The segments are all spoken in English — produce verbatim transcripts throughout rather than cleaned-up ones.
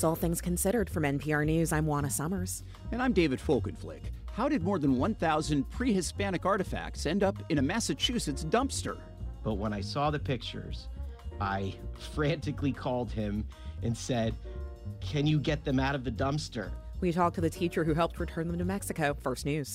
That's all things considered. From N P R News, I'm Juana Summers. And I'm David Folkenflik. How did more than one thousand pre-Hispanic artifacts end up in a Massachusetts dumpster? But when I saw the pictures, I frantically called him and said, "Can you get them out of the dumpster?" We talked to the teacher who helped return them to Mexico. First News.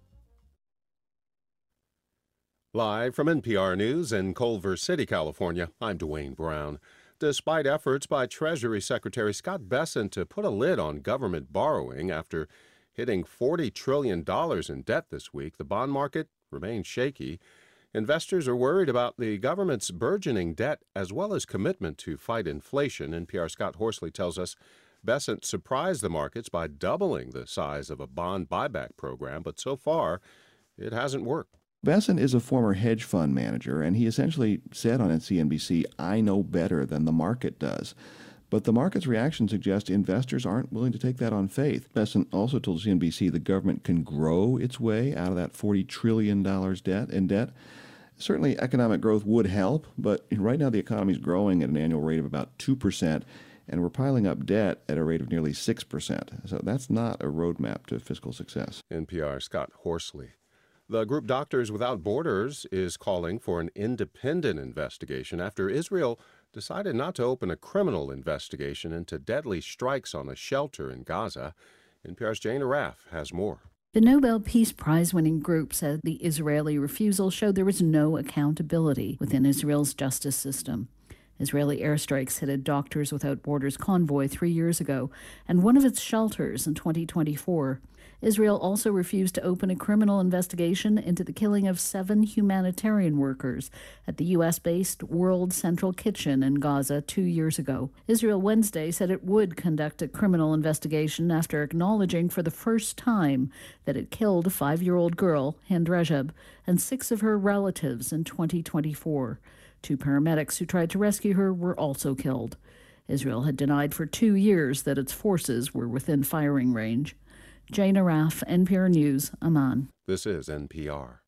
Live from N P R News in Culver City, California, I'm Dwayne Brown. Despite efforts by Treasury Secretary Scott Bessent to put a lid on government borrowing after hitting forty trillion dollars in debt this week, the bond market remains shaky. Investors are worried about the government's burgeoning debt as well as commitment to fight inflation. N P R's Scott Horsley tells us Bessent surprised the markets by doubling the size of a bond buyback program, but so far it hasn't worked. Bessent is a former hedge fund manager, and he essentially said on C N B C, "I know better than the market does." But the market's reaction suggests investors aren't willing to take that on faith. Bessent also told C N B C the government can grow its way out of that forty trillion dollars debt in debt. Certainly economic growth would help, but right now the economy is growing at an annual rate of about two percent, and we're piling up debt at a rate of nearly six percent. So that's not a roadmap to fiscal success. N P R Scott Horsley. The group Doctors Without Borders is calling for an independent investigation after Israel decided not to open a criminal investigation into deadly strikes on a shelter in Gaza. N P R's Jane Araf has more. The Nobel Peace Prize-winning group said the Israeli refusal showed there was no accountability within Israel's justice system. Israeli airstrikes hit a Doctors Without Borders convoy three years ago and one of its shelters in twenty twenty-four. Israel also refused to open a criminal investigation into the killing of seven humanitarian workers at the U S-based World Central Kitchen in Gaza two years ago. Israel Wednesday said it would conduct a criminal investigation after acknowledging for the first time that it killed a five-year-old girl, Hind Rajab, and six of her relatives in twenty twenty-four. Two paramedics who tried to rescue her were also killed. Israel had denied for two years that its forces were within firing range. Jane Araf, N P R News, Amman. This is N P R.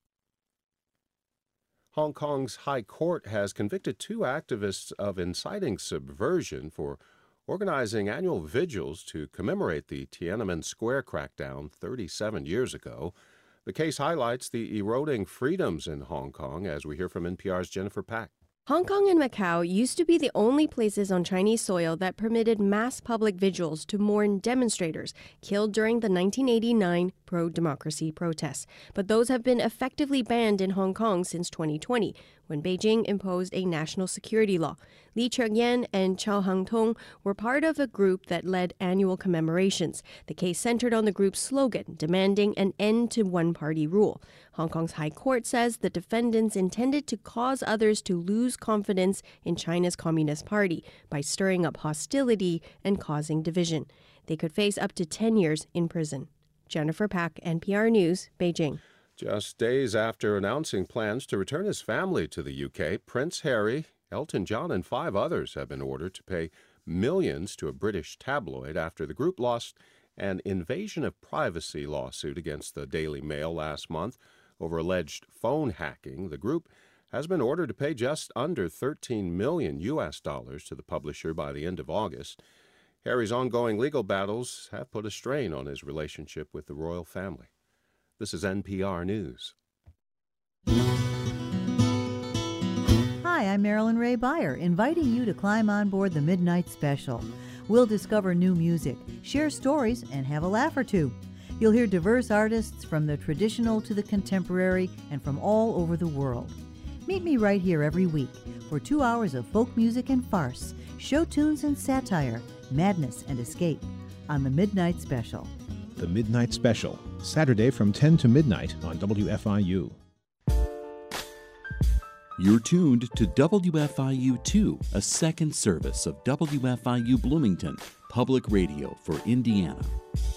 Hong Kong's High Court has convicted two activists of inciting subversion for organizing annual vigils to commemorate the Tiananmen Square crackdown thirty-seven years ago. The case highlights the eroding freedoms in Hong Kong, as we hear from N P R's Jennifer Pack. Hong Kong and Macau used to be the only places on Chinese soil that permitted mass public vigils to mourn demonstrators killed during the nineteen eighty-nine pro-democracy protests. But those have been effectively banned in Hong Kong since twenty twenty, when Beijing imposed a national security law. Li Cheng-yen and Chao Hang-tong were part of a group that led annual commemorations. The case centered on the group's slogan, demanding an end to one-party rule. Hong Kong's High Court says the defendants intended to cause others to lose confidence in China's Communist Party by stirring up hostility and causing division. They could face up to ten years in prison. Jennifer Pack, N P R News, Beijing. Just days after announcing plans to return his family to the U K, Prince Harry, Elton John, and five others have been ordered to pay millions to a British tabloid after the group lost an invasion of privacy lawsuit against the Daily Mail last month over alleged phone hacking. The group has been ordered to pay just under thirteen million U S dollars to the publisher by the end of August. Harry's ongoing legal battles have put a strain on his relationship with the royal family. This is N P R News. Hi, I'm Marilyn Ray Beyer, inviting you to climb on board the Midnight Special. We'll discover new music, share stories, and have a laugh or two. You'll hear diverse artists from the traditional to the contemporary and from all over the world. Meet me right here every week for two hours of folk music and farce, show tunes and satire, madness and escape on the Midnight Special. The Midnight Special, Saturday from ten to midnight on W F I U. You're tuned to W F I U two, a second service of W F I U Bloomington, public radio for Indiana.